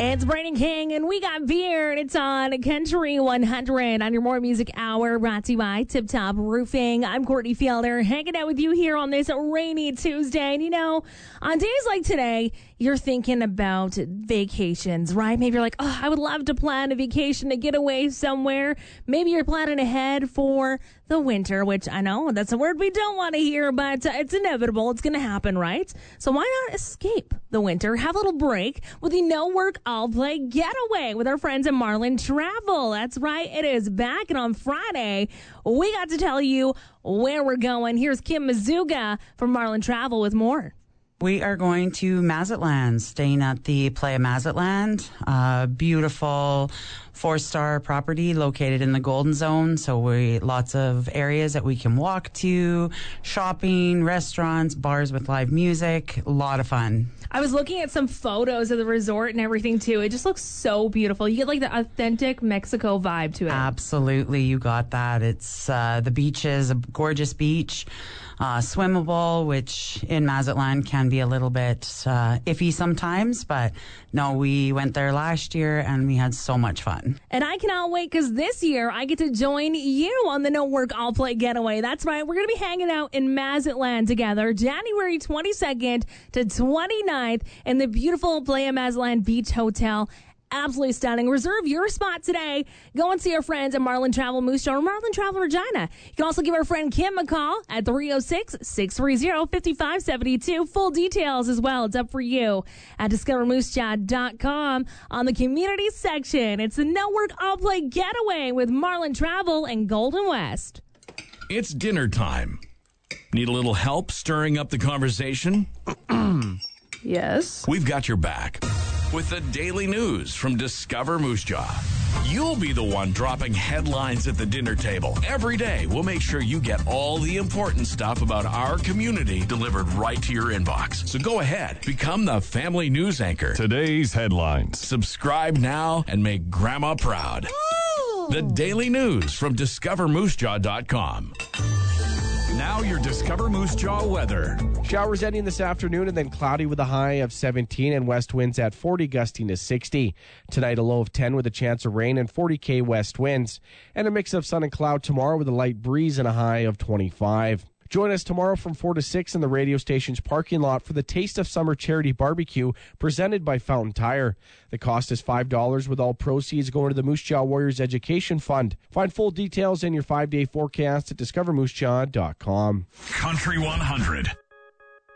It's Brandon King, and we got beer, and it's on Country 100 on your More Music Hour, brought to you by Tip Top Roofing. I'm Courtney Fielder, hanging out with you here on this rainy Tuesday. And, you know, on days like today, you're thinking about vacations, right? Maybe you're like, oh, I would love to plan a vacation to get away somewhere. Maybe you're planning ahead for the winter, which I know that's a word we don't want to hear, but it's inevitable. It's going to happen, right? So why not escape the winter, have a little break with the No Work All Play Getaway with our friends at Marlin Travel. That's right. It is back, and on Friday, we got to tell you where we're going. Here's Kim Mazuga from Marlin Travel with more. We are going to Mazatlan, staying at the Playa Mazatlan, beautiful 4-star property located in the Golden Zone. So lots of areas that we can walk to, shopping, restaurants, bars with live music, a lot of fun. I was looking at some photos of the resort and everything too. It just looks so beautiful. You get like the authentic Mexico vibe to it. Absolutely, you got that. It's the beach is a gorgeous beach. Swimmable, which in Mazatlan can be a little bit iffy sometimes, but no, we went there last year and we had so much fun. And I cannot wait because this year I get to join you on the No Work All Play Getaway. That's right, we're going to be hanging out in Mazatlan together January 22nd to 29th in the beautiful Playa Mazatlan Beach Hotel. Absolutely stunning. Reserve your spot today. Go and see our friends at Marlin Travel Moose Jaw or Marlin Travel Regina. You can also give our friend Kim a call at 306-630-5572. Full details as well. It's up for you at discovermoosejaw.com on the community section. It's the No Work All Play Getaway with Marlin Travel and Golden West. It's dinner time. Need a little help stirring up the conversation? Yes. We've got your back with the daily news from Discover Moose Jaw. You'll be the one dropping headlines at the dinner table. Every day, we'll make sure you get all the important stuff about our community delivered right to your inbox. So go ahead, become the family news anchor. Today's headlines. Subscribe now and make Grandma proud. Ooh. The daily news from discovermoosejaw.com. Now your Discover Moose Jaw weather. Showers ending this afternoon and then cloudy with a high of 17 and west winds at 40, gusting to 60. Tonight a low of 10 with a chance of rain and 40 west winds. And a mix of sun and cloud tomorrow with a light breeze and a high of 25. Join us tomorrow from 4 to 6 in the radio station's parking lot for the Taste of Summer charity barbecue presented by Fountain Tire. The cost is $5 with all proceeds going to the Moose Jaw Warriors Education Fund. Find full details in your 5-day forecast at discovermoosejaw.com. Country 100.